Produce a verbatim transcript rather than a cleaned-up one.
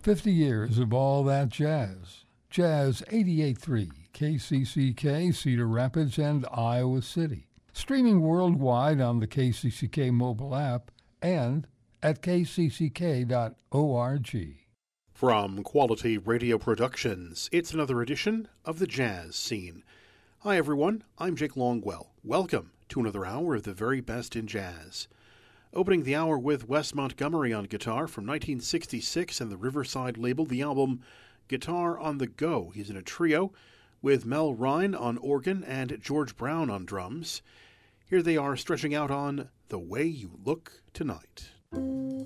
fifty years of all that jazz. Jazz eighty-eight point three, K C C K, Cedar Rapids, and Iowa City. Streaming worldwide on the K C C K mobile app and at k c c k dot org. From Quality Radio Productions, it's another edition of the Jazz Scene. Hi everyone, I'm Jake Longwell. Welcome to another hour of the very best in jazz. Opening the hour with Wes Montgomery on guitar from nineteen sixty-six and the Riverside label, the album Guitar on the Go. He's in a trio with Mel Rhine on organ and George Brown on drums. Here they are stretching out on The Way You Look Tonight.